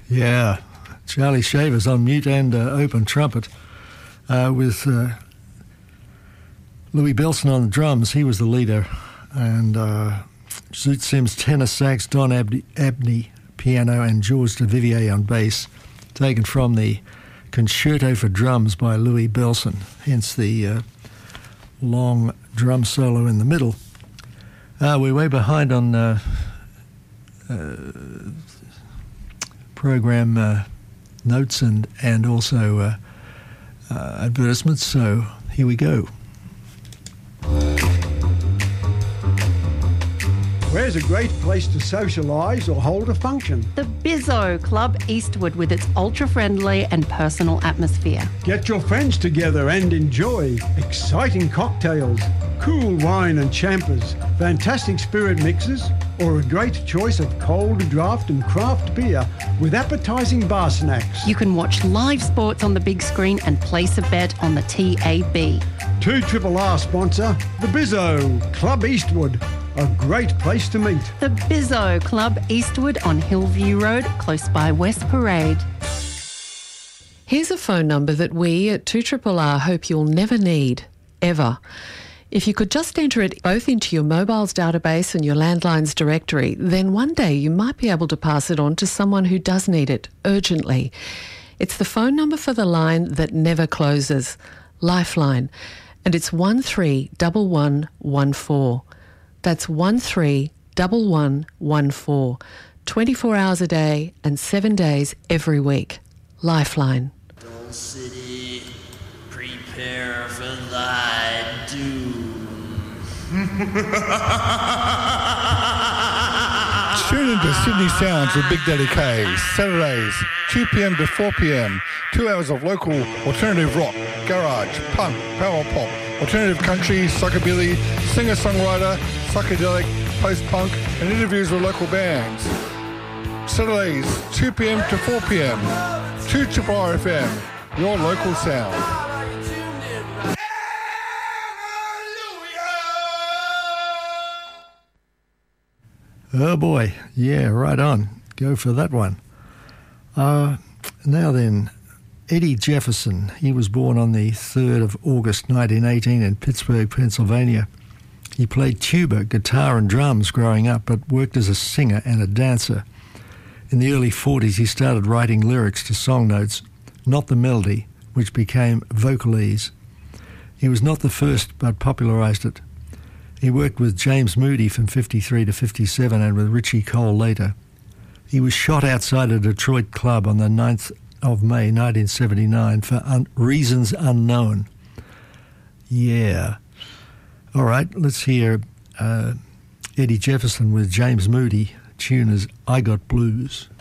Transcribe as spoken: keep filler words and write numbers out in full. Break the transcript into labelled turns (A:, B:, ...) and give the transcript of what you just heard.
A: Yeah, Charlie Shavers on mute and uh, open trumpet uh, with uh, Louis Bellson on the drums. He was the leader. And uh, Zoot Sims tenor sax, Don Abney, Abney piano, and George Duvivier on bass, taken from the Concerto for Drums by Louis Bellson, hence the uh, long drum solo in the middle. Uh, we're way behind on uh, uh, program uh, notes and, and also uh, uh, advertisements, so here we go.
B: Where's a great place to socialise or hold a function?
C: The Bizzo Club Eastwood, with its ultra-friendly and personal atmosphere.
B: Get your friends together and enjoy exciting cocktails, cool wine and champers, fantastic spirit mixes, or a great choice of cold draft and craft beer with appetising bar snacks.
C: You can watch live sports on the big screen and place a bet on the T A B.
B: two R R sponsor, the Bizzo Club Eastwood. A great place to meet.
C: The Bizzo Club Eastwood on Hillview Road, close by West Parade.
D: Here's a phone number that we at two R R R hope you'll never need, ever. If you could just enter it both into your mobile's database and your landline's directory, then one day you might be able to pass it on to someone who does need it, urgently. It's the phone number for the line that never closes, Lifeline, and it's one three one one one four. That's one three one one one four. twenty-four hours a day and seven days every week. Lifeline.
E: Dole City, prepare for thy doom.
F: Tune into Sydney Sounds with Big Daddy K, Saturdays, two p.m. to four p.m. Two hours of local alternative rock, garage, punk, power pop, alternative country, psychobilly, singer-songwriter, psychedelic, post-punk, and interviews with local bands. Saturdays, two p.m. to four p.m. two R R R F M, your local sound.
A: Oh boy, yeah, right on. Go for that one. Uh, now then, Eddie Jefferson. He was born on the third of August nineteen eighteen in Pittsburgh, Pennsylvania. He played tuba, guitar and drums growing up, but worked as a singer and a dancer. In the early forties, he started writing lyrics to song notes, not the melody, which became vocalese. He was not the first, but popularised it. He worked with James Moody from fifty-three to fifty-seven and with Richie Cole later. He was shot outside a Detroit club on the ninth of May nineteen seventy-nine for un- reasons unknown. Yeah. All right, let's hear uh, Eddie Jefferson with James Moody. Tune is I Got Blues.